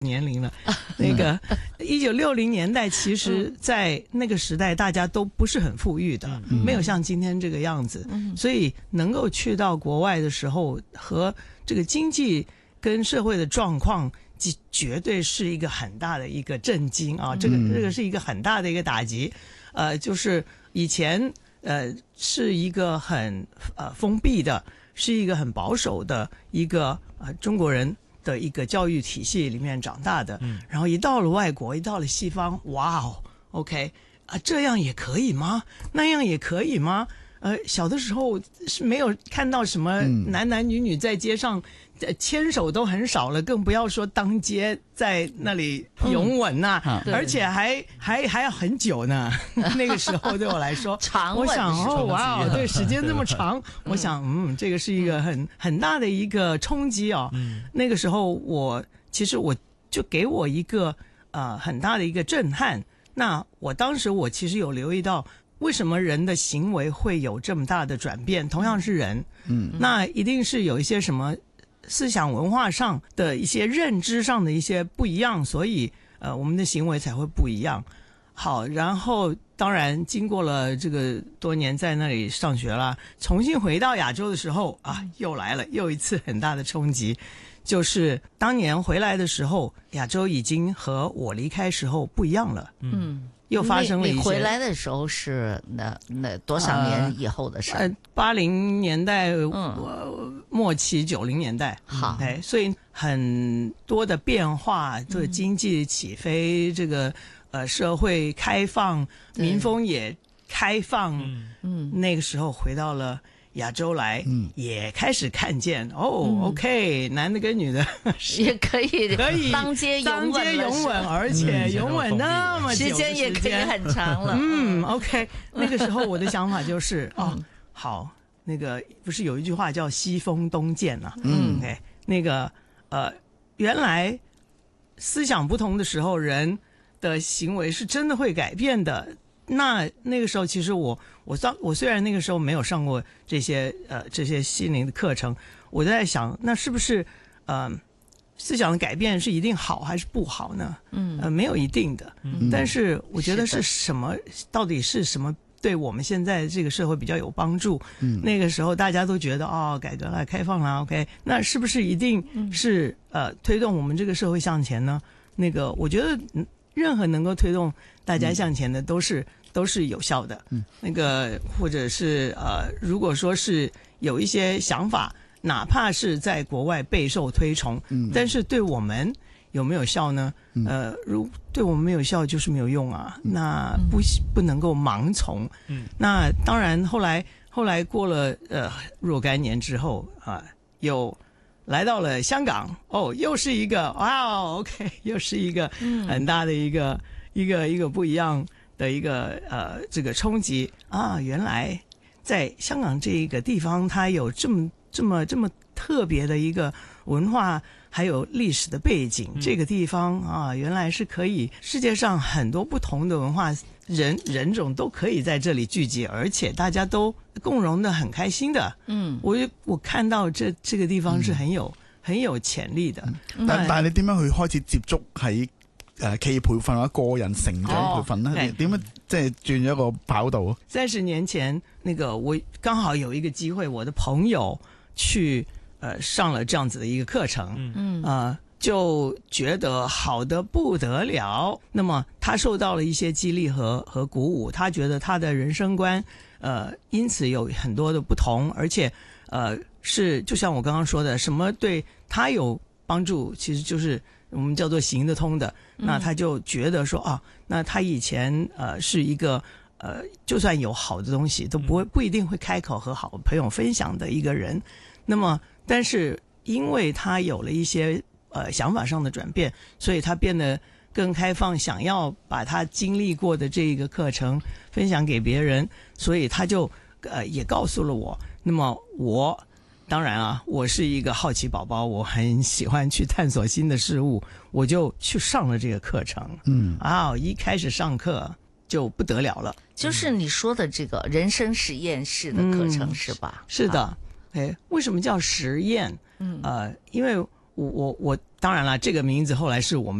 年龄了。那个1960年代，其实在那个时代大家都不是很富裕的，没有像今天这个样子，所以能够去到国外的时候，和这个经济跟社会的状况绝对是一个很大的一个震惊啊！这个是一个很大的一个打击。就是以前是一个很封闭的，是一个很保守的一个中国人的一个教育体系里面长大的，然后一到了外国，一到了西方，哇哦 ，OK 这样也可以吗？那样也可以吗？小的时候是没有看到什么男男女女在街上牵手都很少了，更不要说当街在那里拥吻而且还要很久呢。那个时候对我来说，我想哇，对，时间这么长，我想这个是一个很大的一个冲击哦。那个时候其实我就给我一个很大的一个震撼。那当时我其实有留意到，为什么人的行为会有这么大的转变？同样是人，那一定是有一些什么思想文化上的一些认知上的一些不一样，所以我们的行为才会不一样。好，然后当然经过了这个多年在那里上学了，重新回到亚洲的时候又来了，又一次很大的冲击。就是当年回来的时候，亚洲已经和我离开时候不一样了。又发生了一些。 你回来的时候是那多少年以后的事 ？80年代末期，90年代。 好， 所以很多的变化，这个经济起飞，这个社会开放，民风也开放。那个时候回到了亚洲来，也开始看见OK， 男的跟女的也可以当街拥吻，而且拥吻那么久， 时间也可以很长了。 OK， 那个时候我的想法就是好，那个不是有一句话叫西风东渐啊？OK， 那个原来思想不同的时候，人的行为是真的会改变的。那个时候，其实我虽然那个时候没有上过这些心灵的课程，我在想，那是不是思想的改变是一定好还是不好呢？没有一定的。但是我觉得是什么，到底是什么对我们现在这个社会比较有帮助？那个时候大家都觉得改革了，开放了 ，OK， 那是不是一定是推动我们这个社会向前呢？那个我觉得任何能够推动大家向前的都是有效的。那个或者是如果说是有一些想法，哪怕是在国外备受推崇，但是对我们有没有效呢？如对我们没有效，就是没有用啊。那不能够盲从。那当然后来过了若干年之后又来到了香港，又是一个OK， 又是一个很大的一个不一样的一个这个冲击原来在香港这个地方，它有这么特别的一个文化还有历史的背景。这个地方原来是可以世界上很多不同的文化人种都可以在这里聚集，而且大家都共融的很开心的。我看到这个地方是很有潜力的。 但係你點樣去開始接觸喺企業培訓或者個人成長培訓呢？你點樣即係轉咗一個跑道 ？30年前，那個我剛好有一個機會，我的朋友去上了這樣子的一個課程，就覺得好的不得了。那麼他受到了一些激勵和鼓舞，他覺得他的人生觀因此有很多的不同，而且是就像我剛剛說的，什麼對他有幫助，其實就是我們叫做行得通的。那他就覺得說那他以前是一個就算有好的東西都不一定會開口和好朋友分享的一個人。那麼但是因為他有了一些想法上的轉變，所以他變得更開放，想要把他經歷過的這個課程分享給別人，所以他就也告訴了我。那麼我當然我是一個好奇寶寶，我很喜歡去探索新的事物，我就去上了這個課程。一開始上課就不得了了。 就是你說的這個人生實驗室的課程是吧？ 是的。為什麼叫實驗？因為我当然了，这个名字后来是我们